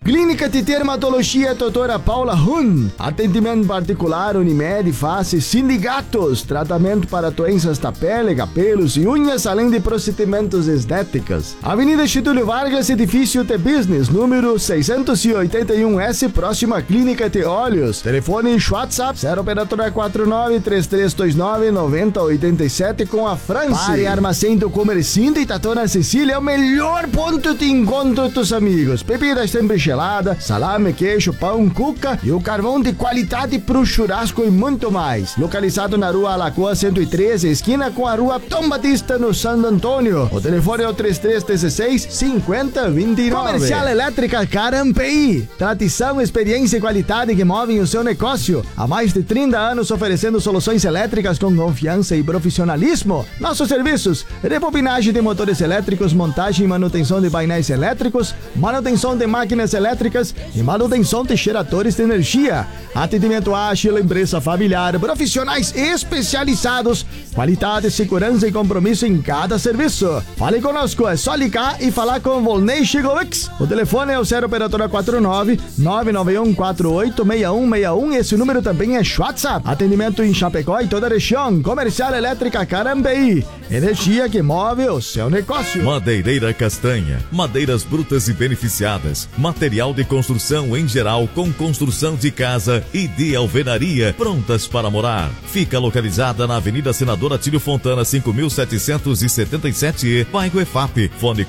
Clínica de Dermatologia Doutora Paula Hun. Atendimento particular, Unimed, Face, Sindicatos. Tratamento para doenças da pele, cabelos e unhas, além de procedimentos estéticos. Avenida Getúlio Vargas, edifício The Business, número 681S, próxima Clínica de Olhos. Telefone e WhatsApp 0 operadora 49-3329-9087 com a França. Pare Armazém do Comerciante da Dona Cecília é o melhor ponto de encontro dos amigos. Bebidas sempre geladas, salame, queijo, pão, cuca e o carvão de qualidade pro churrasco e muito mais. Localizado na rua Alagoa 113, esquina com a rua Tom Batista, no Santo Antônio. O telefone é o 3316-5029. Comercial Elétrica Carampi. Tradição, experiência e qualidade que movem o seu negócio. Há mais de 30 anos oferecendo soluções elétricas com confiança e profissionalismo. Nossos serviços: rebobinagem de motores elétricos, montagem e manutenção de painéis elétricos, manutenção de máquinas elétricas e manutenção de geradores de energia. Atendimento ágil, empresa familiar, profissionais especializados, qualidade, segurança e compromisso em cada serviço. Fale conosco, é só ligar e falar com Volney Chigovics. O telefone é o 0 operadora 49-991486161. Esse número também é WhatsApp. Atendimento em Chapecó e toda a região. Comercial Elétrica Carambeí. Energia que move o seu negócio. Madeireira Castanha. Madeiras brutas e beneficiadas. Material de construção em geral, com construção de casa e de alvenaria, prontas para morar. Fica localizada na Avenida Senador Atílio Fontana, 5777E, bairro EFAP. Fone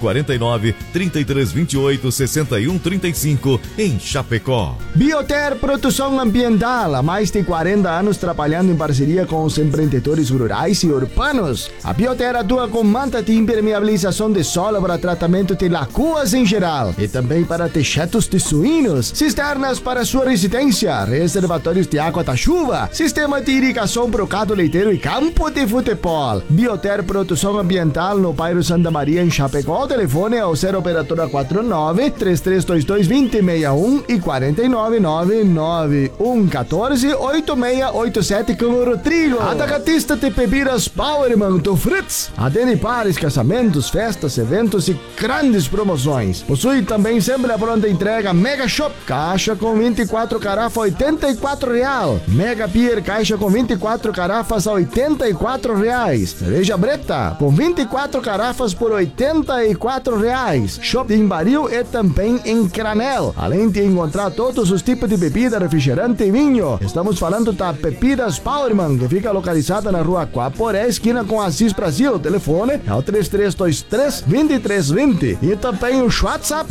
49-3328-6135, em Chapecó. Bioter Produção Ambiental. Há mais de 40 anos trabalhando em parceria com os empreendedores rurais e urbanos. A Bioter atua com manta de impermeabilização de solo para tratamento de lagoas em geral e também para techados de suínos, cisternas para sua residência, reservatórios de água da chuva, sistema de irrigação para o gado leiteiro e campo de futebol. Bioter Produção Ambiental no bairro Santa Maria, em Chapecó. O telefone é o 0 operadora 49-3322-2061 e 4999114-8687 com o Rodrigo. Atacadista de bebidas Powerman do Fritz. Atende pares, casamentos, festas, eventos e grandes promoções. Possui também sempre a pronta entrega Mega Shop, caixa com 24 garrafas R$84. Mega Beer, caixa com 24 garrafas a R$84. Cerveja Breta, com 24 garrafas por R$84. Shop em barril e também em granel. Além de encontrar todos os tipos de bebida, refrigerante e vinho. Estamos falando da Bebidas Powerman, que fica localizada na rua Guaporé, esquina com Assis Brasil. O telefone é o 3323-2320. E também o WhatsApp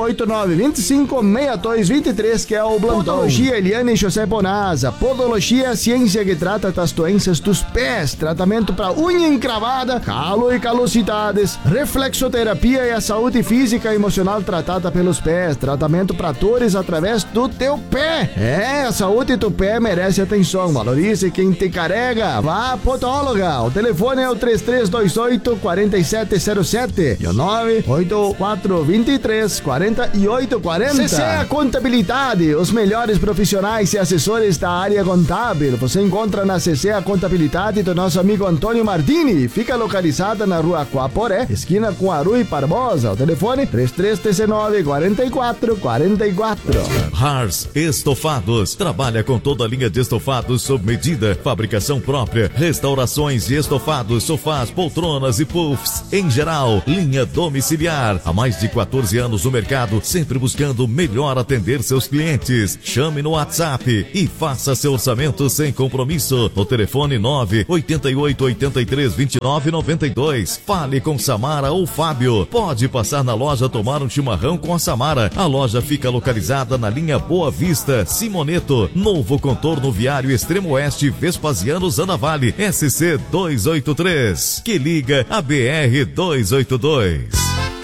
989-25-6223, que é o Blandão. Podologia Eliane José Bonasa. Podologia, ciência que trata das doenças dos pés. Tratamento para unha encravada, calo e calosidades. Reflexoterapia e a saúde física e emocional tratada pelos pés. Tratamento para dores através do teu pé. A saúde do pé merece atenção. Valorize quem te carrega. Vá à podóloga. O telefone é o 3328-4707 e o 98423-4840. CCA Contabilidade, os melhores profissionais e assessores da área contábil. Você encontra na CCA Contabilidade do nosso amigo Antônio Martini. Fica localizada na rua Guaporé, esquina com Arui Barbosa. O telefone 3319-4444. Hars Estofados. Trabalha com toda a linha de estofados sob medida, fabricação própria, restaurações de estofados, sofás, poltronas e puffs. Em geral, linha domiciliar. Há mais de 14 anos no mercado, sempre buscando melhor atender seus clientes. Chame no WhatsApp e faça seu orçamento sem compromisso. No telefone 988-83-29-92. Fale com Samara ou Fábio. Pode passar na loja tomar um chimarrão com a Samara. A loja fica localizada na linha Boa Vista, Simoneto, novo contorno viário Extremo Oeste, Vespasiano Zanavale, SC 283, que liga a BR 282.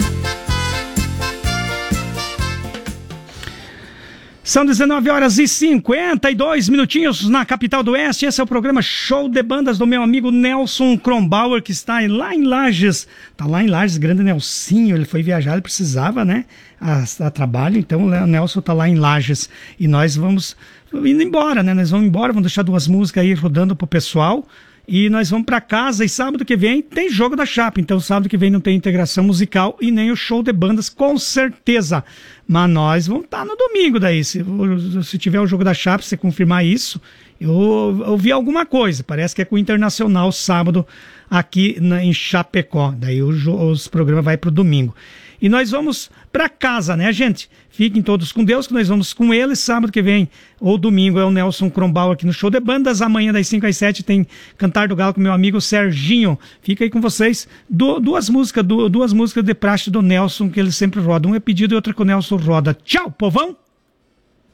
São 19h52 minutinhos na capital do Oeste. Esse é o programa Show de Bandas do meu amigo Nelson Kronbauer, que está lá em Lages. Está lá em Lages, grande Nelsinho. Ele foi viajar, ele precisava, né? A trabalho, então o Nelson está lá em Lages. E nós vamos indo embora, né? Nós vamos embora, vamos deixar duas músicas aí rodando pro pessoal. E nós vamos para casa e sábado que vem tem jogo da Chape. Então sábado que vem não tem integração musical e nem o show de bandas, com certeza. Mas nós vamos estar no domingo daí. Se tiver o jogo da Chape, você confirmar isso, eu ouvi alguma coisa. Parece que é com o Internacional sábado aqui em Chapecó. Daí os programas vai para o domingo. E nós vamos para casa, né, gente? Fiquem todos com Deus, que nós vamos com ele. Sábado que vem, ou domingo, é o Nelson Crombauer aqui no Show de Bandas. Amanhã, das 5 às 7, tem Cantar do Galo com meu amigo Serginho. Fica aí com vocês. Duas músicas de praxe do Nelson, que ele sempre roda. Um é pedido e outra que o Nelson roda. Tchau, povão!